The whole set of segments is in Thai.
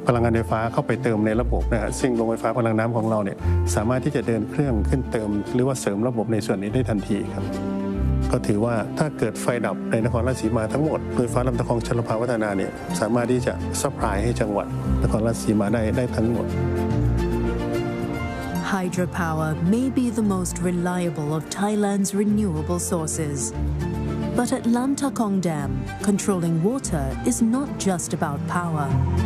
พลังงานไฟฟ้าเข้าไปเติมในระบบนะฮะซึ่งโรงไฟฟ้าพลังน้ำของเราเนี่ยสามารถที่จะเดินเครื่องขึ้นเติมหรือว่าเสริมระบบในส่วนนี้ได้ทันทีครับก็ถือว่าถ้าเกิดไฟดับในนครราชสีมาทั้งหมดโดยฟ้าลำตะคองชลภาวัฒนาเนี่ยสามารถที่จะซัพพลายให้จังหวัดนครราชสีมาได้ทั้งหมด Hydropower may be the most reliable of Thailand's renewable sources. But at Lam Ta Kong Dam, controlling water is not just about power.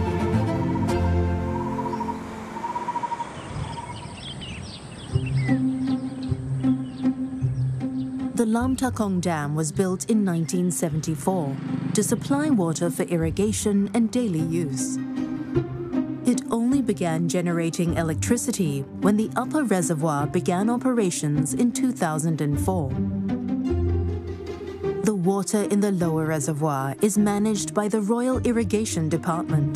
The Lam Ta Kong Dam was built in 1974 to supply water for irrigation and daily use. It only began generating electricity when the upper reservoir began operations in 2004. The water in the lower reservoir is managed by the Royal Irrigation Department.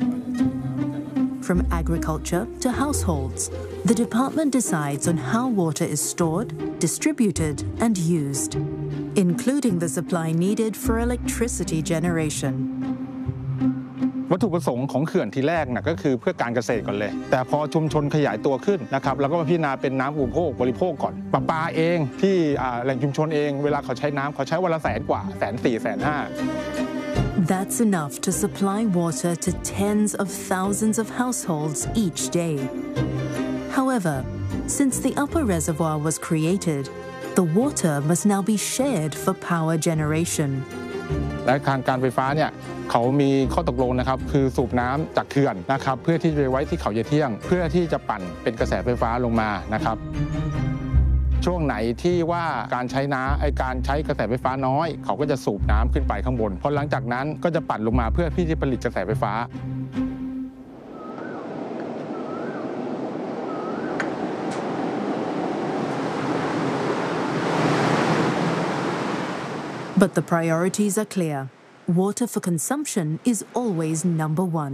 From agriculture to households, the department decides on how water is stored, distributed, and used, including the supply needed for electricity generation. วัตถุประสงค์ของเขื่อนทีแรกนะก็คือเพื่อการเกษตรก่อนเลยแต่พอชุมชนขยายตัวขึ้นนะครับแล้วก็มาพิจารณาเป็นน้ำอุปโภคบริโภคก่อนประปาเองที่แหล่งชุมชนเองเวลาเขาใช้น้ำเขาใช้วันละ100,000 กว่า140,000 150,000 That's enough to supply water to tens of thousands of households each day. However, since the upper reservoir was created, the water must now be shared for power generation. และทางการไฟฟ้าเนี่ยเขามีข้อตกลงนะครับคือสูบน้ำจากเขื่อนนะครับเพื่อที่จะไปไว้ที่เขาเยเที่ยงเพื่อที่จะปั่นเป็นกระแสไฟฟ้าลงมานะครับช่วงไหนที่ว่าการใช้กระแสไฟฟ้าน้อยเขาก็จะสูบน้ำขึ้นไปข้างบนพอหลังจากนั้นก็จะปั่นลงมาเพื่อที่จะผลิตกระแสไฟฟ้า But the priorities are clear. Water for consumption is always number one.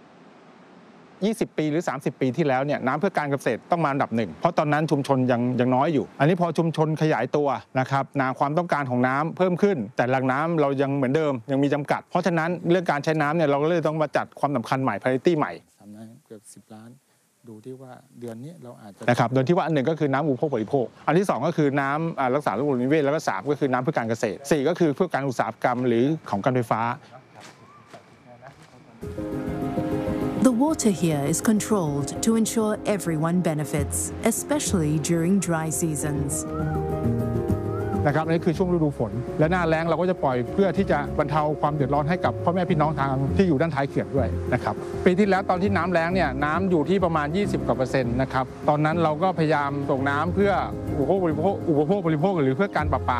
20 ปีหรือ 30 ปีที่แล้วเนี่ยน้ำเพื่อการเกษตรต้องมาอันดับหนึ่งเพราะตอนนั้นชุมชนยังน้อยอยู่อันนี้พอชุมชนขยายตัวนะครับความต้องการของน้ำเพิ่มขึ้นแต่แหล่งน้ำเรายังเหมือนเดิมยังมีจำกัดเพราะฉะนั้นเรื่องการใช้น้ำเนี่ยเราก็เลยต้องมาจัดความสำคัญใหม่ priority ใหม่เกือบ10 ล้านดูที่ว่าเดือนนี้เราอาจจะนะครับโดยที่ว่าอันหนึ่งก็คือน้ำอุปโภคบริโภคอันที่2ก็คือน้ำรักษาระบบนิเวศแล้วก็3ก็คือน้ำเพื่อการเกษตร4ก็คือเพื่อการอุตสาหกรรมหรือของการไฟฟ้า The water here is controlled to ensure everyone benefits, especially during dry seasons. นะครับนี่คือช่วงฤดูฝนและหน้าแล้งเราก็จะปล่อยเพื่อที่จะบรรเทาความเดือดร้อนให้กับพ่อแม่พี่น้องทางที่อยู่ด้านท้ายเขื่อนด้วยนะครับปีที่แล้วตอนที่น้ำแล้งเนี่ยน้ำอยู่ที่ประมาณ20 กว่า%นะครับตอนนั้นเราก็พยายามส่งน้ำเพื่ออุปโภคบริโภคหรือเพื่อการประปา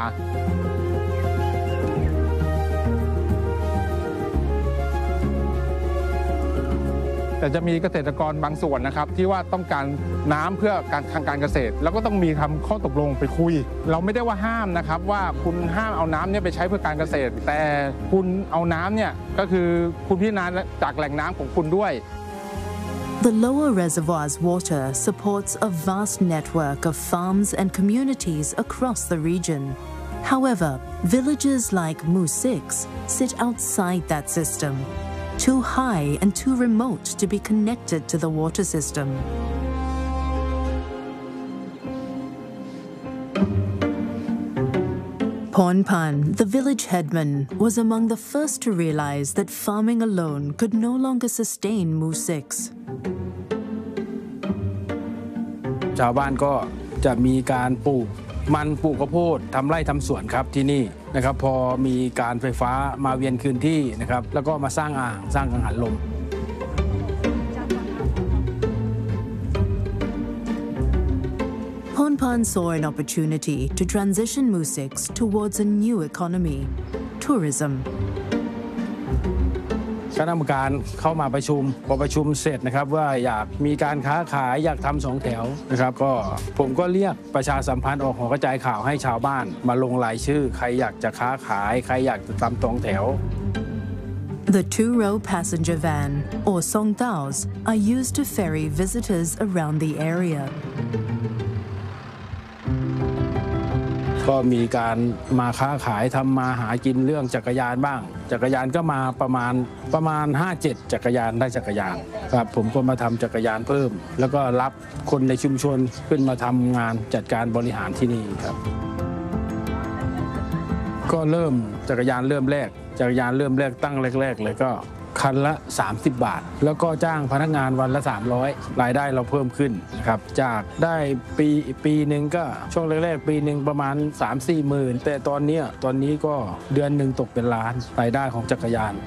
แต่จะมีเกษตรกรบางส่วนนะครับที่ว่าต้องการน้ำเพื่อทางการเกษตรแล้วก็ต้องมีทำข้อตกลงไปคุยเราไม่ได้ว่าห้ามนะครับว่าคุณห้ามเอาน้ำเนี่ยไปใช้เพื่อการเกษตรแต่คุณเอาน้ำเนี่ยก็คือคุณพิจารณาจากแหล่งน้ำของคุณด้วย The lower reservoir's water supports a vast network of farms and communities across the region. However, villages like Mu 6 sit outside that system.Too high and too remote to be connected to the water system. Pornpan, the village headman, was among the first to realize that farming alone could no longer sustain Mu 6. ชาวบ้านก็จะมีการปลูกข้าวโพดทำไร่ทำสวนครับที่นี่นะครับพอมีการไฟฟ้ามาเวียนคืนที่นะครับแล้วก็มาสร้างอ่างสร้างกังหันลม Pornpan saw an opportunity to transition Mu 6 towards a new economy, tourism. คณะกรรมการเข้ามาประชุมพอประชุมเสร็จนะครับว่าอยากมีการค้าขายอยากทำ2 แถวนะครับก็ผมก็เรียกประชาสัมพันธ์ออกหอกระจายข่าวให้ชาวบ้านมาลงรายชื่อใครอยากจะค้าขายใครอยากจะทำ2 แถว The 2-row passenger van, or songtaos, are used to ferry visitors around the area. ก็มีการมาค้าขายทำมาหากินเรื่องจักรยานบ้างจักรยานก็มาประมาณ 5-7 จักรยานได้จักรยานครับผมก็มาทำจักรยานเพิ่มแล้วก็รับคนในชุมชนขึ้นมาทำงานจัดการบริหารที่นี่ครับก็เริ่มจักรยานเริ่มแรกตั้งแรกเลยก็คันละ30 บาทแล้วก็จ้างพนักงานวันละ300รายได้เราเพิ่มขึ้นครับจากได้ปีหนึ่งก็ช่วงแรกๆปีหนึ่งประมาณ 3-4 หมื่นแต่ตอนนี้ก็เดือนหนึ่งตกเป็นล้านรายได้ของจักรยาน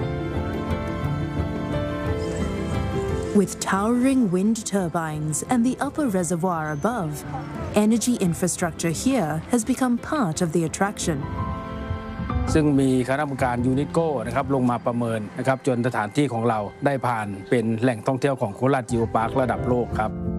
With towering wind turbines and the upper reservoir above, energy infrastructure here has become part of the attraction. ซึ่งมีคณะกรรมการยูนิโก้นะครับลงมาประเมินนะครับจนสถานที่ของเราได้ผ่านเป็นแหล่งท่องเที่ยวของโคราชจิโอพาร์คระดับโลกครับ